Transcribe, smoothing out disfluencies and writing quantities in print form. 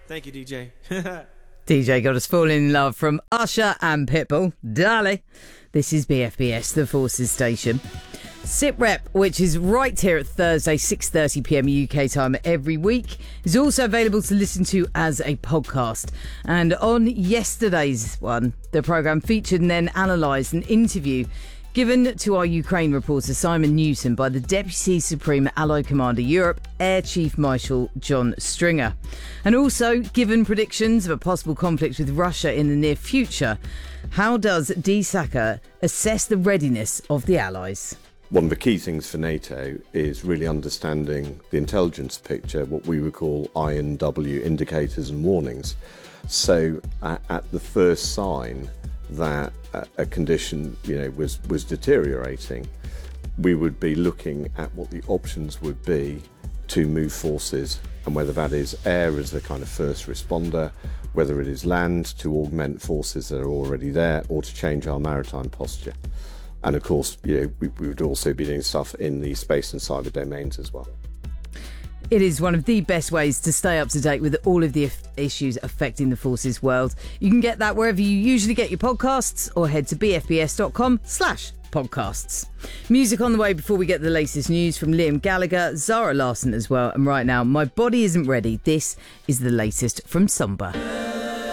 Thank you, DJ. DJ got us falling in love from Usher and Pitbull. Dale. This is BFBS, the Forces Station. SITREP, which is right here at Thursday, 6:30pm UK time every week, is also available to listen to as a podcast. And on yesterday's one, the programme featured and then analysed an interview given to our Ukraine reporter Simon Newton by the Deputy Supreme Allied Commander Europe, Air Chief Marshal John Stringer. And also given predictions of a possible conflict with Russia in the near future. How does DSACA assess the readiness of the Allies? One of the key things for NATO is really understanding the intelligence picture, what we would call I&W, indicators and warnings. So at the first sign that a condition was deteriorating, we would be looking at what the options would be to move forces, and whether that is air as the kind of first responder, whether it is land to augment forces that are already there, or to change our maritime posture. And of course, we would also be doing stuff in the space and cyber domains as well. It is one of the best ways to stay up to date with all of the issues affecting the forces world. You can get that wherever you usually get your podcasts, or head to bfbs.com/podcasts. Music on the way before we get the latest news from Liam Gallagher, Zara Larsson as well. And right now, My Body Isn't Ready. This is the latest from Somber.